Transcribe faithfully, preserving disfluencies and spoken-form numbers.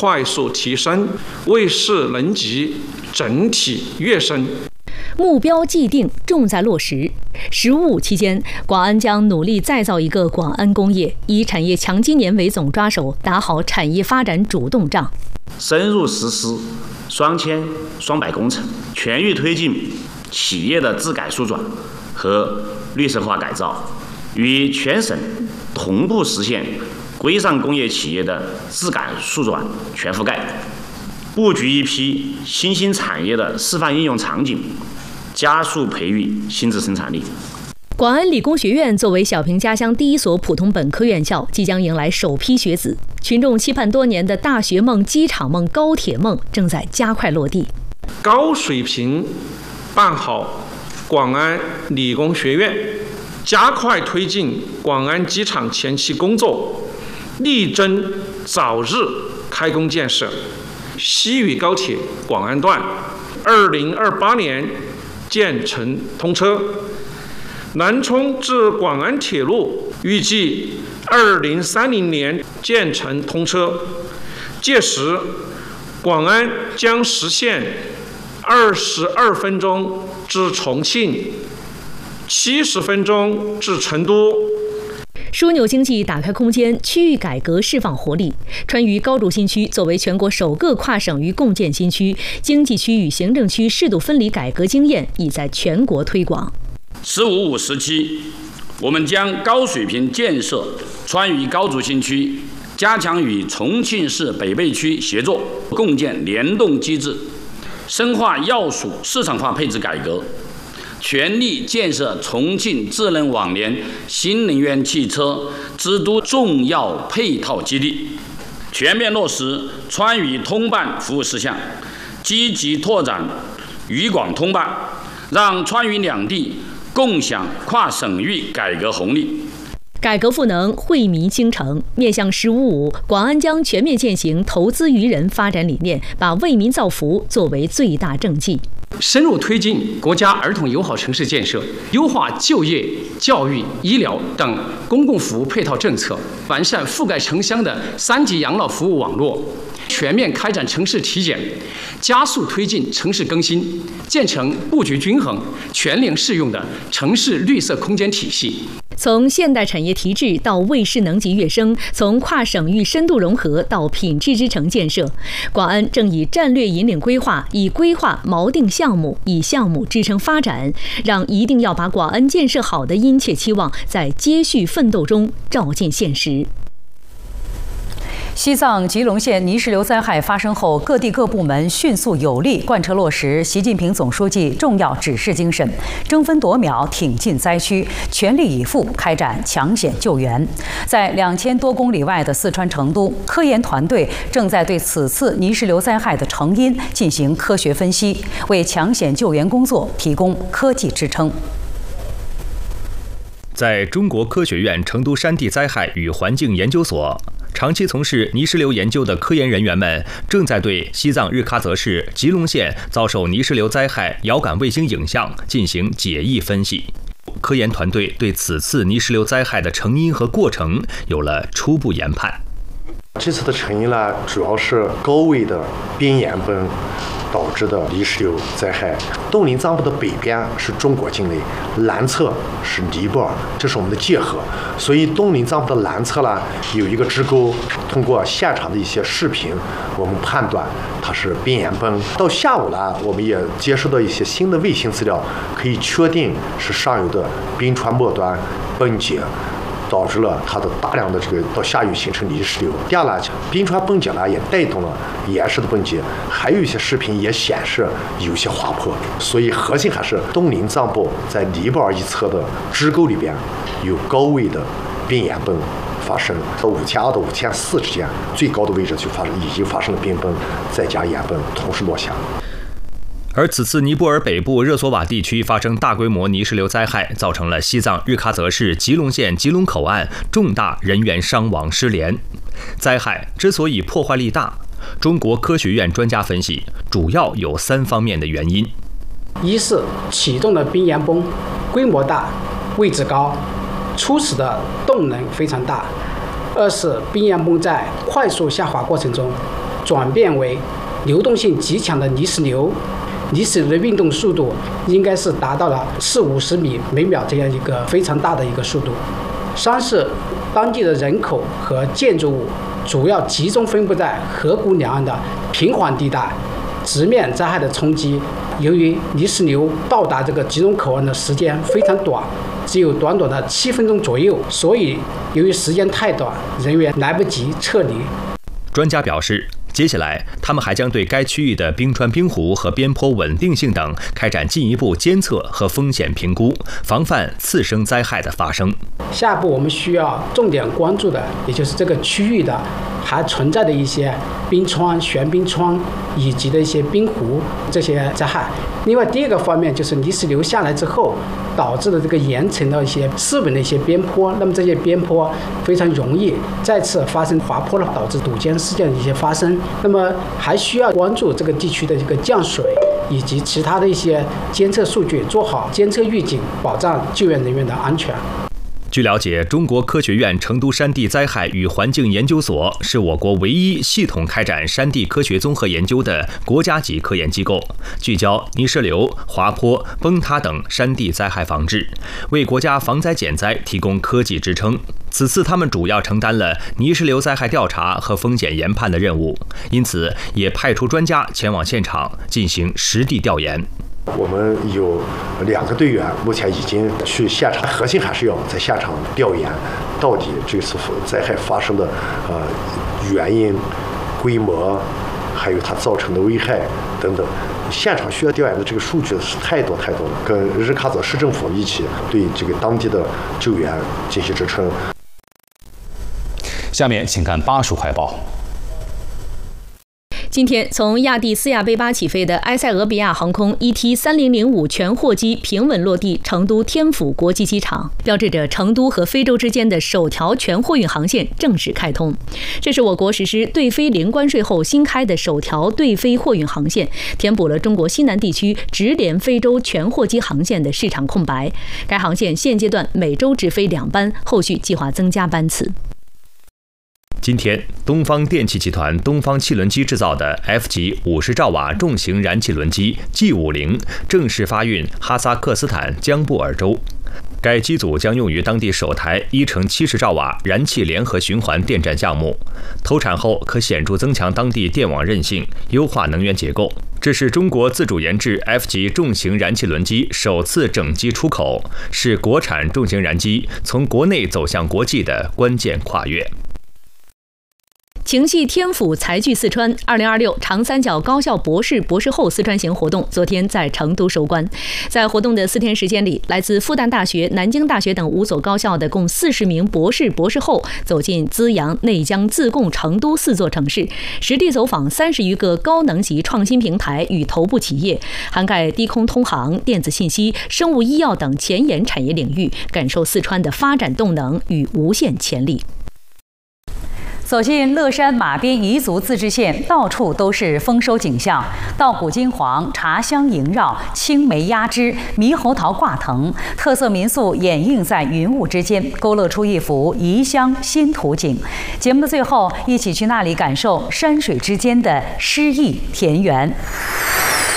快速提升，卫士能级整体跃升。 目标既定，重在落实。“十五五”期间，广安将努力再造一个广安工业，以产业强今年为总抓手，打好产业发展主动仗， 深入实施双千双百工程，全域推进企业的自改速转和绿色化改造，与全省同步实现规上工业企业的自改速转全覆盖，布局一批新兴产业的示范应用场景，加速培育新质生产力。 广安理工学院作为小平家乡第一所普通本科院校，即将迎来首批学子。群众期盼多年的大学梦、机场梦、高铁梦正在加快落地。 高水平办好广安理工学院，加快推进广安机场前期工作，力争早日开工建设。西渝高铁广安段二零二八年建成通车，南充至广安铁路预计二零三零年建成通车，届时广安将实现二十二分钟至重庆，七十分钟至成都。 枢纽经济打开空间，区域改革释放活力。川渝高筑新区作为全国首个跨省域共建新区，经济区与行政区适度分离改革经验已在全国推广。 十五五时期，我们将高水平建设川渝高筑新区，加强与重庆市北碚区协作，共建联动机制，深化要素市场化配置改革，全力建设重庆智能网联新能源汽车之都重要配套基地，全面落实川渝通办服务事项，积极拓展渝广通办，让川渝两地共享跨省域改革红利。 改革赋能，惠民兴城。面向“十五五”，广安将全面践行投资于人发展理念，把为民造福作为最大政绩。 深入推进国家儿童友好城市建设，优化就业、教育、医疗等公共服务配套政策，完善覆盖城乡的三级养老服务网络，全面开展城市体检，加速推进城市更新，建成布局均衡、全龄适用的城市绿色空间体系。 从现代产业提质到卫士能级跃升，从跨省域深度融合到品质之城建设，广安正以战略引领规划，以规划锚定项目，以项目支撑发展，让一定要把广安建设好的殷切期望在接续奋斗中照进现实。 西藏吉隆县泥石流灾害发生后，各地各部门迅速有力贯彻落实习近平总书记重要指示精神，争分夺秒挺进灾区，全力以赴开展抢险救援。在两千多公里外的四川成都，科研团队正在对此次泥石流灾害的成因进行科学分析，为抢险救援工作提供科技支撑。 在中国科学院成都山地灾害与环境研究所，长期从事泥石流研究的科研人员们正在对西藏日喀则市吉隆县遭受泥石流灾害遥感卫星影像进行解译分析。科研团队对此次泥石流灾害的成因和过程有了初步研判。 这次的成因呢，主要是高位的边岩崩导致的泥石流灾害。东林藏布的北边是中国境内，南侧是尼泊尔，这是我们的界河。所以东林藏布的南侧呢有一个支沟，通过现场的一些视频，我们判断它是边岩崩。到下午呢，我们也接收到一些新的卫星资料，可以确定是上游的冰川末端崩解，导致了它的大量的这个到下游形成泥石流。第二呢，冰川崩解呢也带动了岩石的崩解，还有一些视频也显示有些滑坡。所以核心还是东林藏布在尼泊尔一侧的支沟里边有高位的边岩崩发生，到五千二到五千四之间最高的位置就发生已经发生了冰崩，再加岩崩同时落下。 而此次尼泊尔北部热索瓦地区发生大规模泥石流灾害，造成了西藏日喀则市吉隆县吉隆口岸重大人员伤亡失联。灾害之所以破坏力大，中国科学院专家分析，主要有三方面的原因： 一是启动的冰岩崩规模大、位置高、初始的动能非常大；二是冰岩崩在快速下滑过程中转变为流动性极强的泥石流，泥石流的运动速度应该是达到了四五十米每秒这样一个非常大的一个速度。三是当地的人口和建筑物主要集中分布在河谷两岸的平缓地带，直面灾害的冲击。由于泥石流到达这个集中口岸的时间非常短，只有短短的七分钟左右，所以由于时间太短，人员来不及撤离。 专家表示，接下来他们还将对该区域的冰川冰湖和边坡稳定性等开展进一步监测和风险评估，防范次生灾害的发生。 下一步我们需要重点关注的，也就是这个区域的还存在的一些冰川、悬冰川以及的一些冰湖这些灾害。另外，第二个方面就是泥石流下来之后导致的这个岩层的一些湿稳的一些边坡，那么这些边坡非常容易再次发生滑坡了，导致堵截事件的一些发生。那么还需要关注这个地区的这个降水以及其他的一些监测数据，做好监测预警，保障救援人员的安全。 据了解，中国科学院成都山地灾害与环境研究所是我国唯一系统开展山地科学综合研究的国家级科研机构，聚焦泥石流、滑坡、崩塌等山地灾害防治，为国家防灾减灾提供科技支撑。此次他们主要承担了泥石流灾害调查和风险研判的任务，因此也派出专家前往现场进行实地调研。 我们有两个队员，目前已经去现场，核心还是要在现场调研，到底这次灾害发生的呃原因、规模，还有它造成的危害等等。现场需要调研的这个数据是太多太多了，跟日喀则市政府一起对这个当地的救援进行支撑。 下面请看巴蜀快报。 今天，从亚的斯亚贝巴起飞的埃塞俄比亚航空 E T 三零零五全货机平稳落地成都天府国际机场，标志着成都和非洲之间的首条全货运航线正式开通。这是我国实施对非零关税后新开的首条对非货运航线，填补了中国西南地区直连非洲全货机航线的市场空白。该航线现阶段每周直飞两班，后续计划增加班次。 今天，东方电气集团东方汽轮机制造的 F 级五十兆瓦重型燃气轮机 G 五十 正式发运哈萨克斯坦江布尔州。该机组将用于当地首台一乘七十兆瓦燃气联合循环电站项目，投产后可显著增强当地电网韧性，优化能源结构。这是中国自主研制 F 级重型燃气轮机首次整机出口，是国产重型燃机从国内走向国际的关键跨越。 情系天府财聚四川二零二六长三角高校博士博士后四川行活动昨天在成都收官。在活动的四天时间里，来自复旦大学、南京大学等五所高校的共四十名博士博士后走进资阳、内江、自贡、成都四座城市，实地走访三十余个高能级创新平台与头部企业，涵盖低空通航、电子信息、生物医药等前沿产业领域，感受四川的发展动能与无限潜力。 走进乐山马边彝族自治县，到处都是丰收景象，稻谷金黄，茶香萦绕，青梅压枝，猕猴桃挂藤，特色民宿掩映在云雾之间，勾勒出一幅彝乡新图景。节目的最后，一起去那里感受山水之间的诗意田园。